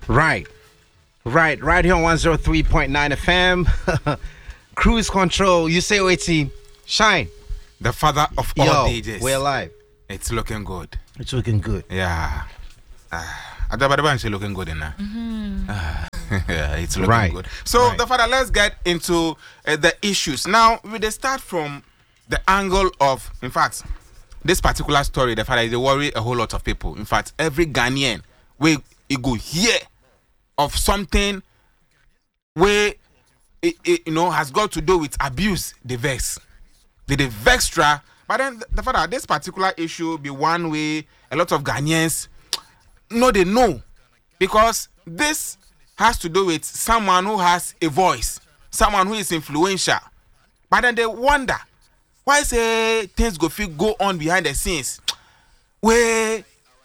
Right. Right here on 103.9 FM. Cruise control. You say, wait, see, Shine. The father of all DJs. We're live. It's looking good. It's looking good. Yeah. Adabadebanche looking good in that. Yeah, it's looking good. So, the father, let's get into the issues. Now, we start from the angle of, in fact, this particular story, the father, they worry a whole lot of people. In fact, every Ghanaian, we go hear of something where it has got to do with abuse, the vex. The vextra. But then the father, this particular issue be one way a lot of Ghanaians they know, because this has to do with someone who has a voice, someone who is influential. But then they wonder why say things go on behind the scenes where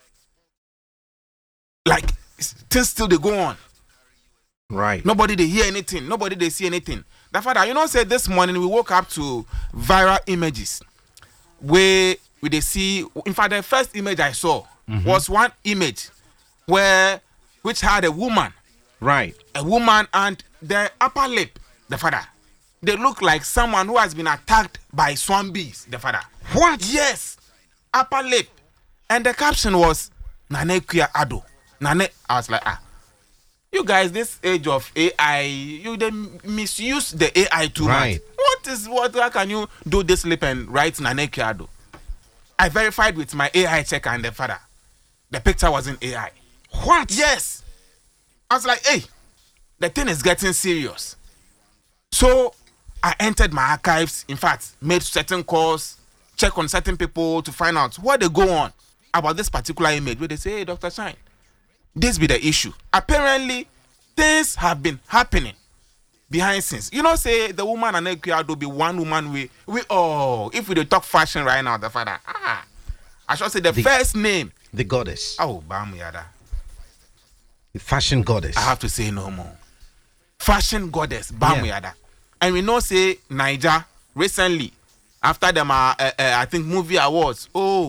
like things still they go on. Right. Nobody they hear anything. Nobody they see anything. The father, say this morning we woke up to viral images where they see. In fact, the first image I saw was one image which had a woman. Right. A woman and the upper lip. The father. They look like someone who has been attacked by swarm bees. The father. What? Yes. Upper lip. And the caption was Nane Kuya Ado. Nane. I was like, you guys, this age of AI, they misuse the AI too much. How can you do this lip and write Nane Kuya Ado? I verified with my AI checker and the father. The picture wasn't AI. What? Yes. I was like, hey, the thing is getting serious. So I entered my archives, in fact, made certain calls, check on certain people to find out what they go on about this particular image where they say, hey, Dr. Shine, this be the issue. Apparently, things have been happening behind scenes. Say the woman and Ekuado be one woman if we talk fashion right now, the father. I should say the first name. The goddess. Oh, Bamuyada. The fashion goddess. I have to say no more. Fashion goddess, Bamuyada. Yeah. And we know say Niger recently, after them I think movie awards.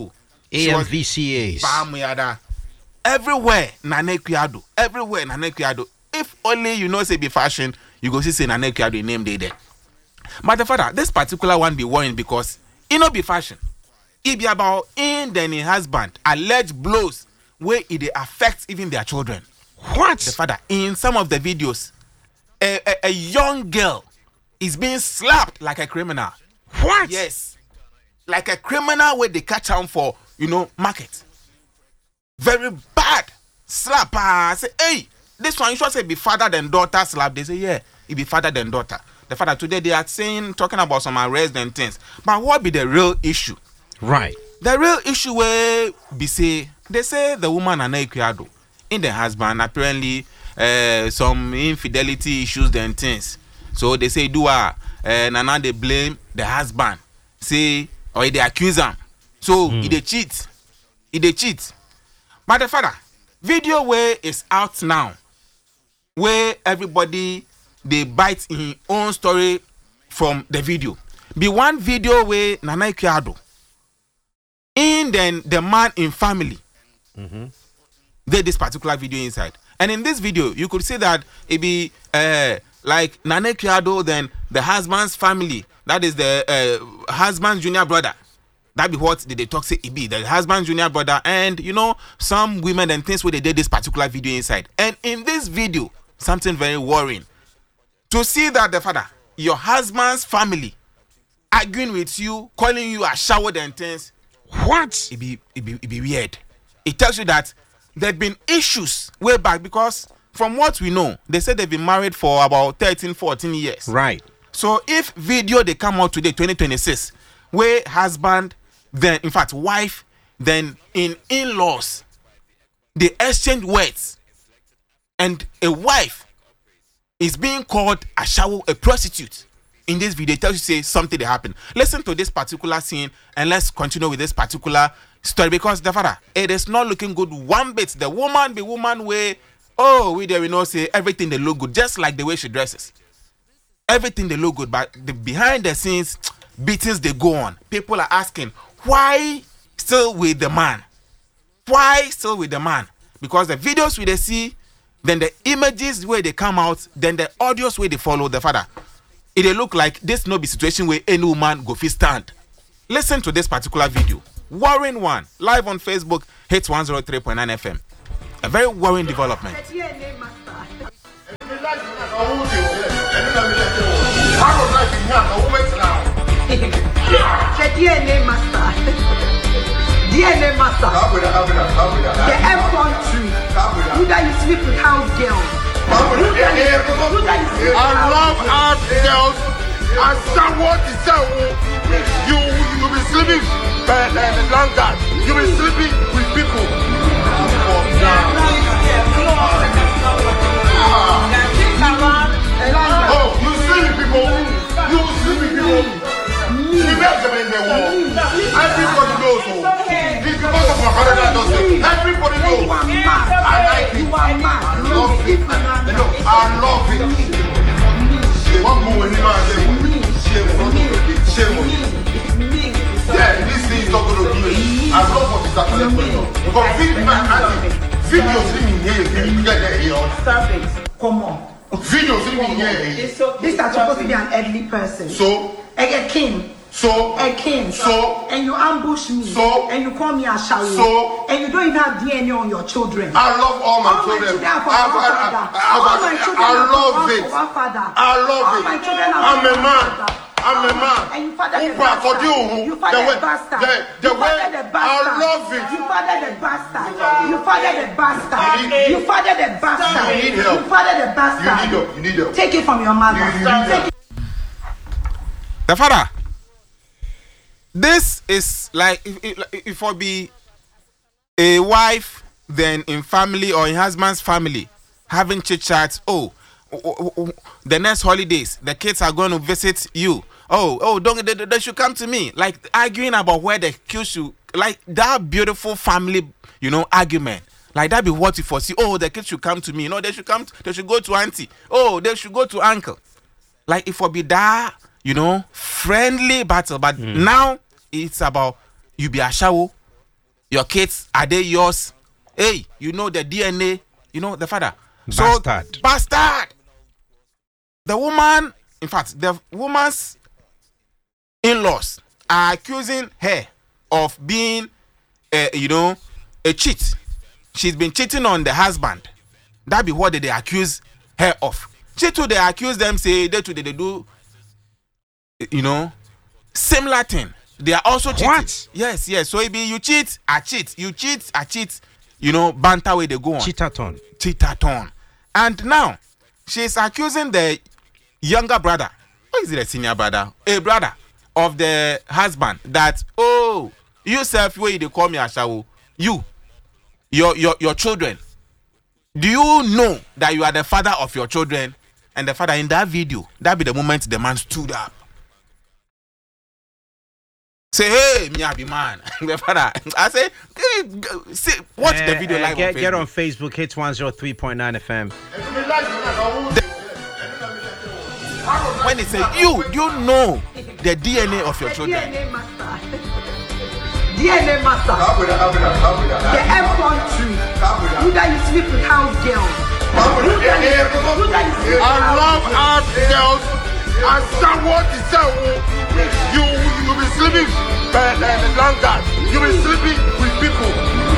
AMVCAs. Bamuyada. Everywhere Nane Kuya Ado. If only say be fashion, you go see say Nane Kuya Ado name there. But the father, this particular one be worrying because it not be fashion. It be about in then husband alleged blows where it affects even their children. What? The father, in some of the videos, a young girl is being slapped like a criminal. What? Yes. Like a criminal where they catch him for, market. Very bad slap. Say, hey, this one you should say be father than daughter slap. They say, yeah, it be father than daughter. The father today they are talking about some arrest and things. But what be the real issue? Right. The real issue where they say the woman and Ekuado in the husband apparently some infidelity issues and things. So they say Nana they blame the husband. Say or they accuse him. So they cheat. They cheat. But the father, video where is out now, where everybody they bite in his own story from the video. Be one video where Nana Ekuado in then the man in family. There this particular video inside. And in this video, you could see that it be like Nane Kuya, then the husband's family, that is the husband's junior brother. That be what they talk say it be, the husband's junior brother, and some women and things where they did this particular video inside. And in this video, something very worrying. To see that the father, your husband's family arguing with you, calling you a shower and things. What? It be weird. It tells you that there have been issues way back, because from what we know, they said they've been married for about 13, 14 years. Right. So if video they come out today, 2026, where husband, then in fact wife, then in-laws, they exchange words, and a wife is being called a prostitute. In this video, it tells you say something that happened. Listen to this particular scene and let's continue with this particular story, because the father, it is not looking good one bit. The woman way, we say everything they look good, just like the way she dresses. Everything they look good, but the behind the scenes beatings they go on. People are asking, why still with the man? Why still with the man? Because the videos we they see, then the images where they come out, then the audios where they follow the father. It dey look like this no be situation where any woman go fit stand. Listen to this particular video. Worrying one, live on Facebook, Hits 103.9 FM. A very worrying development. DNA master. The M-country. You that you sleep with house girls. I love art girls. And someone to say, you be sleeping longer. You be sleeping with people. Oh, you sleep with people. You sleep with people. You make them in the wall. Everybody knows. It's because of my father that does it. Everybody knows. I like it. I love it. I love it. One more when you shame on you. Yeah, this thing is not going to do it. I love what is happening. Because videos in here. Stop it. Come on. Videos in here. This is supposed to be an elderly person. So? A king. So? A king. So? And you ambush me. So? And you call me a shower. So? And you don't even have DNA on your children. I love all my children. I love it. I love it. I'm a man. I'm a man. And you father the bastard. You father the bastard. The way I love it. You father the bastard. You father the bastard. You father the bastard. You need help. You father the bastard. You need help. Take it from your mother. The father. This is like if I be a wife, then in family or in husband's family, having chit chats. Oh, the next holidays, the kids are going to visit you. Don't they should come to me. Like arguing about where the kids should, like that beautiful family, argument. Like that be what you foresee. Oh, the kids should come to me. They should come. They should go to auntie. Oh, they should go to uncle. Like if I be that. Friendly battle, but now it's about you be a shower, your kids, are they yours? Hey, the DNA, the father. Bastard. The woman, in fact, the woman's in-laws are accusing her of being, a cheat. She's been cheating on the husband. That be what they accuse her of. She too, they accuse them, say they do. Similar thing. They are also cheating. What? Yes. So it be you cheat, I cheat. You cheat, I cheat. Banter way they go on. Cheat-a-thon. And now she's accusing the younger brother. Or is it a senior brother? A brother of the husband that you self way they call me a shawo. Your children. Do you know that you are the father of your children? And the father in that video, that be the moment the man stood up. Say, hey, me I be man. The father, I say, watch the video live on Facebook. Get on Facebook, Hits 103.9 FM. When they say, you know the DNA of your children. DNA master. The M-country. You that you sleep with house girls. I love art girls. And someone to say, you be sleeping longer. You be sleeping with people.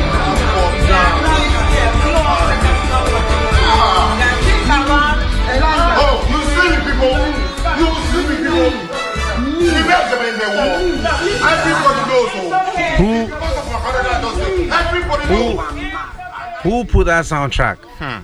Oh, you sleep with people. You sleep with people. You make them in the wall. Everybody knows. Everybody knows. Who put that soundtrack?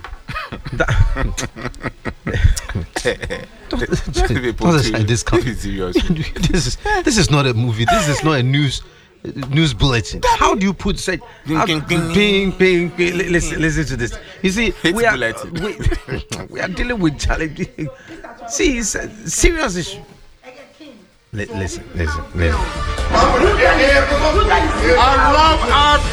Don't say this. This is not a movie. This is not a news bulletin. How do you put say ping? Listen to this. You see, we are dealing with challenge. See, it's a serious issue. Listen. I love art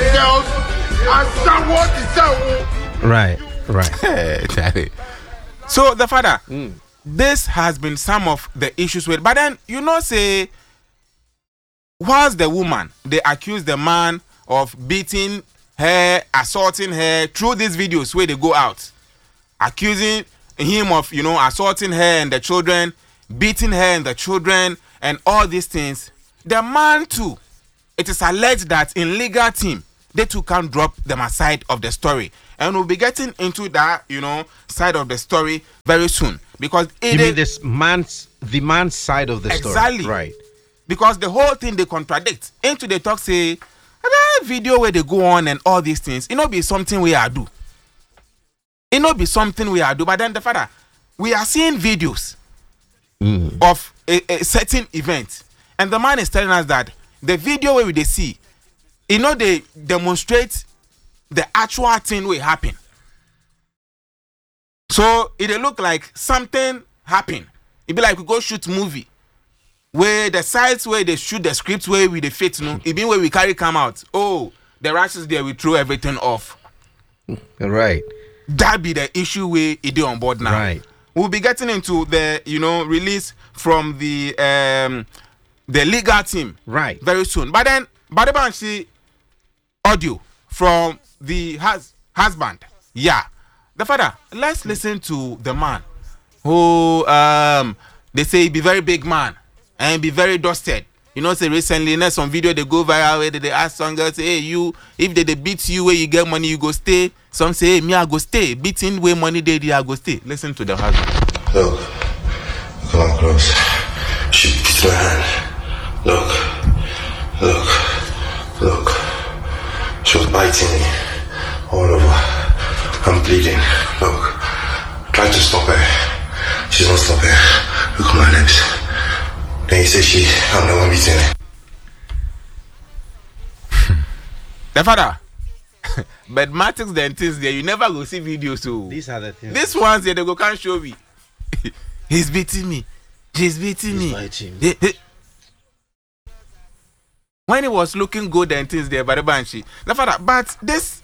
girls and someone to say. Right. So the father, this has been some of the issues with. But then say, whilst the woman they accuse the man of beating her, assaulting her through these videos where they go out. accusing him of, assaulting her and the children, beating her and the children, and all these things. The man too, it is alleged that in legal team, they too can drop them aside of the story. And we'll be getting into that, side of the story very soon. Because you mean the man's side of the story? Exactly. Right. Because the whole thing they contradict. Into the talk say, that video where they go on and all these things, it not be something we are do. It not be something we are do. But then the father, we are seeing videos of a certain event. And the man is telling us that the video where they see, they demonstrate the actual thing will happen. So it look like something happened. It be like we go shoot movie where the sites where they shoot the scripts where we the fit, it be where we carry come out. Oh, the rashes there we throw everything off. Right. That be the issue where it is on board now. Right. We'll be getting into the release from the legal team. Right. Very soon. But then Badebanshi audio from the husband. Yeah. The father, let's listen to the man who they say he be very big man and be very dusted. Say recently, in some video they go viral where they ask some girls, hey, you, if they beat you where you get money, you go stay. Some say, hey, me, I go stay. Beating where money they I go stay. Listen to the husband. Look, come on close. She beat my hand. Look. She was biting me all over. I'm bleeding. Look. Try to stop her. She's not stopping. Look at my lips. Then you say I'm the one beating her. The father. But Matrix dentist there, you never go see videos. So these are the things. This ones here, they go can't show me. He's beating me. She's beating me. When he was looking good and things there, the father, but this,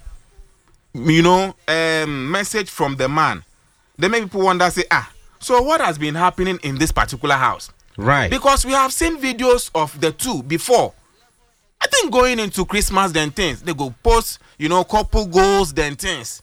message from the man, they make people wonder, say, so what has been happening in this particular house? Right. Because we have seen videos of the two before. I think going into Christmas then things, they go post, couple goals then things.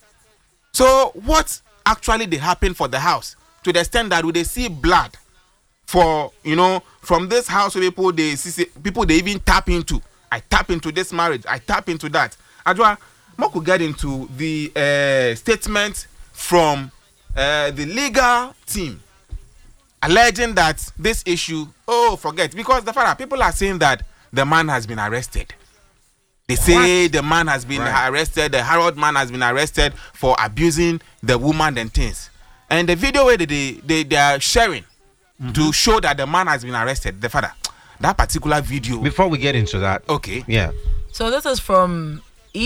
So what actually they happen for the house? To the extent that when they see blood for, from this house where people they even tap into. I tap into this marriage. I tap into that. Adwa, I could get into the statement from the legal team alleging that this issue, forget, because the father, people are saying that the man has been arrested. They say the man has been arrested, the Harold man has been arrested for abusing the woman and things. And the video where they are sharing to show that the man has been arrested, the father, that particular video. Before we get into that. Okay. Yeah. So this is from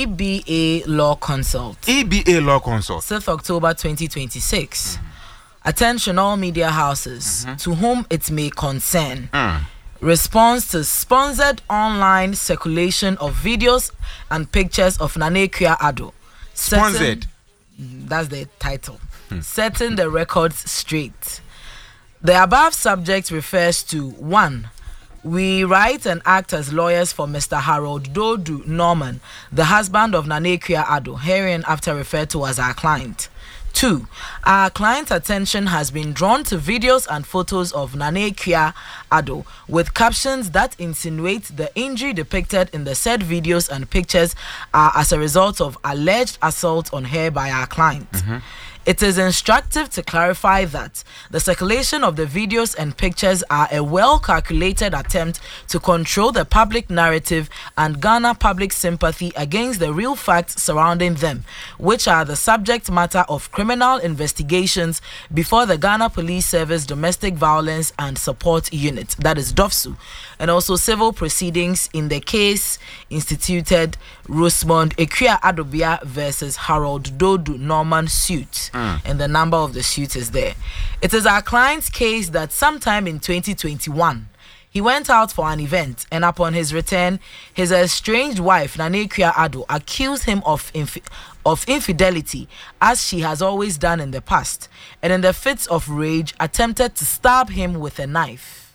EBA Law Consult. EBA Law Consult. 6th October 2026. Attention all media houses to whom it may concern. Response to sponsored online circulation of videos and pictures of Nana Akua-Addo. Sponsored. That's the title. Setting the records straight. The above subject refers to 1. We write and act as lawyers for Mr. Harold Dodu Norman, the husband of Nana Akua-Addo, hereinafter referred to as our client. 2. Our client's attention has been drawn to videos and photos of Nana Akua-Addo with captions that insinuate the injury depicted in the said videos and pictures are as a result of alleged assault on her by our client. It is instructive to clarify that the circulation of the videos and pictures are a well-calculated attempt to control the public narrative and garner public sympathy against the real facts surrounding them, which are the subject matter of criminal investigations before the Ghana Police Service Domestic Violence and Support Unit, that is DOVSU, and also civil proceedings in the case instituted Rosemond Akua-Addo versus Harold Dodu Norman suit. And the number of the suit is there. It is our client's case that sometime in 2021, he went out for an event, and upon his return, his estranged wife, Nana Akua-Addo, accused him of infidelity, as she has always done in the past, and in the fits of rage, attempted to stab him with a knife.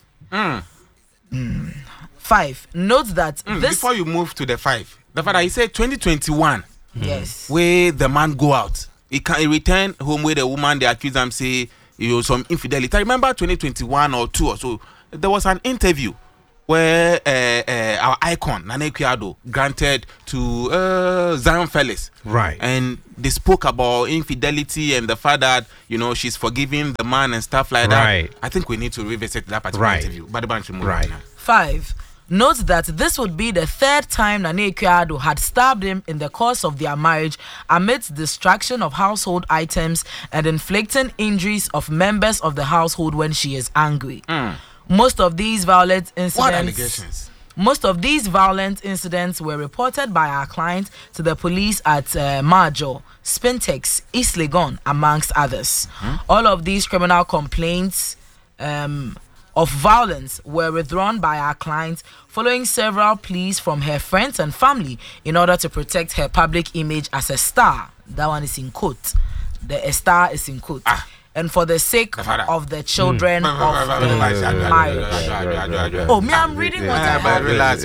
5. Note that this... Before you move to the 5, the father, he said 2021. Yes. Where the man go out he returned home with a woman. They accused him, say, some infidelity. I remember 2021 or 2 or so, there was an interview where our icon, Nana Ekuado, granted to Zion Felix. Right. And they spoke about infidelity and the fact that, she's forgiving the man and stuff like that. Right. I think we need to revisit that particular interview. But the bunch of right. 5. Note that this would be the 3rd time Nana Ekuado had stabbed him in the course of their marriage amidst destruction of household items and inflicting injuries of members of the household when she is angry. Most of these violent incidents were reported by our client to the police at Majo, Spintex, East Legon, amongst others. All of these criminal complaints of violence were withdrawn by our client following several pleas from her friends and family in order to protect her public image as a star. That one is in quote. The star is in quote. And for the sake of the children of the marriage. Oh, me, I'm reading what I have. Relax.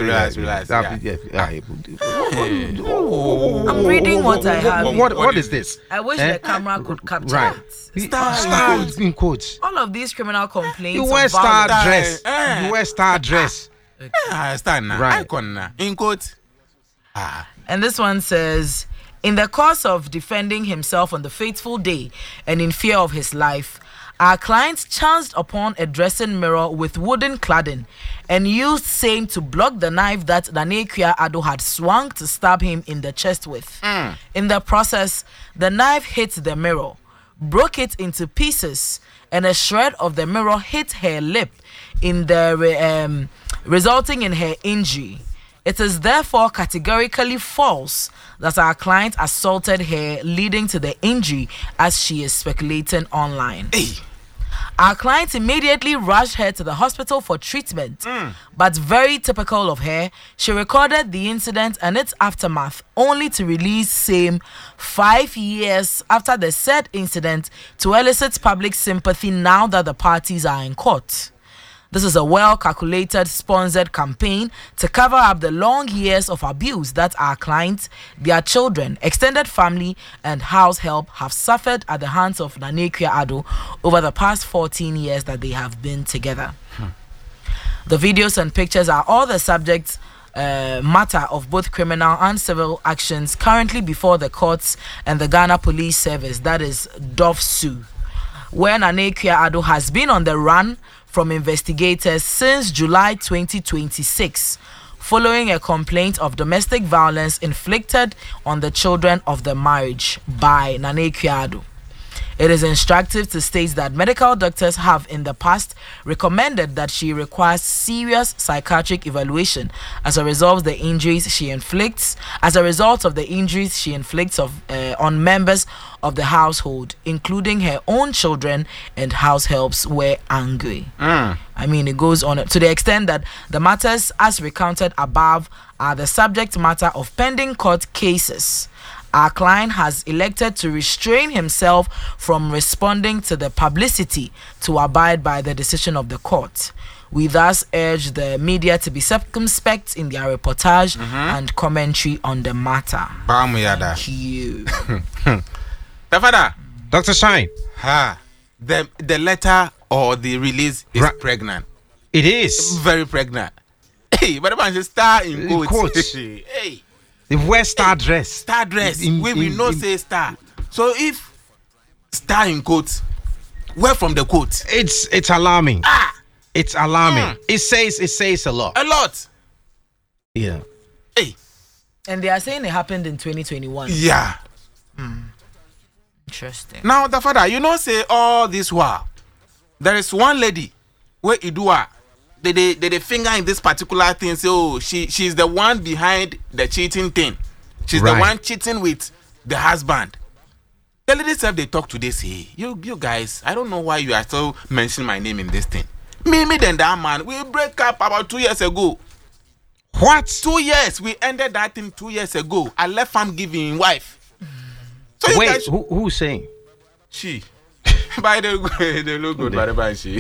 I'm reading what I have. What is this? I wish the camera could capture it. Star in quotes. All of these criminal complaints. You wear star dress. You wear star dress. Star now. Icon now. In quote. And this one says, in the course of defending himself on the fateful day and in fear of his life, our client chanced upon a dressing mirror with wooden cladding and used same to block the knife that Nana Ekuado had swung to stab him in the chest with. In the process, the knife hit the mirror, broke it into pieces, and a shred of the mirror hit her lip, resulting in her injury. It is therefore categorically false that our client assaulted her, leading to the injury, as she is speculating online. Our client immediately rushed her to the hospital for treatment, but very typical of her, she recorded the incident and its aftermath only to release same 5 years after the said incident to elicit public sympathy now that the parties are in court. This is a well-calculated, sponsored campaign to cover up the long years of abuse that our clients, their children, extended family, and house help have suffered at the hands of Nana Ekuado over the past 14 years that they have been together. The videos and pictures are all the subject matter of both criminal and civil actions currently before the courts and the Ghana Police Service, that is DOFSU, where Nana Ekuado has been on the run from investigators since July 2026, following a complaint of domestic violence inflicted on the children of the marriage by Nana Ekuado. It is instructive to state that medical doctors have in the past recommended that she requires serious psychiatric evaluation as a result of the injuries she inflicts on members of the household, including her own children and house helps, were angry. I mean, it goes on to the extent that the matters as recounted above are the subject matter of pending court cases. Our client has elected to restrain himself from responding to the publicity to abide by the decision of the court. We thus urge the media to be circumspect in their reportage and commentary on the matter. Thank you. Dr. Shine. The letter or the release is pregnant. It is. Very pregnant. Hey, but I'm just star in quotes. Hey. They wear star dress. Star dress. We will not say star. So if star in quotes, where from the quote? It's alarming. It's alarming. It says a lot. A lot. Yeah. Hey. And they are saying it happened in 2021. Yeah. Interesting. Now, the father, say all this while, there is one lady where Idua. They finger in this particular thing. So she's the one behind the cheating thing. She's the one cheating with the husband. The lady said they talk today. Say you guys, I don't know why you are still mentioning my name in this thing. Me then that man, we break up about 2 years ago. What? 2 years. We ended that thing 2 years ago. I left farm giving wife. So wait, guys, who's saying? She. By the way, they look good. By the way, she.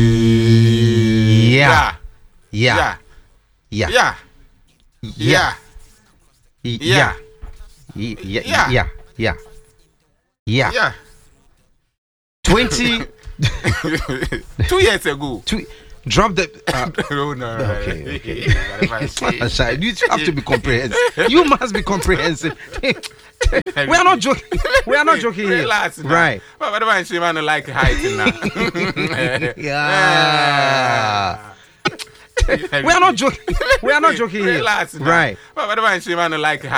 Yeah. Yeah. 20 2 years ago. Drop the. No. Okay. You have to be comprehensive. You must be comprehensive. We are not joking. We are not joking here. Relax now. Right. But what about you, man? Like height now. Yeah. We are not joking. We are not joking here. Relax now. Right. But what about you, man? Like height.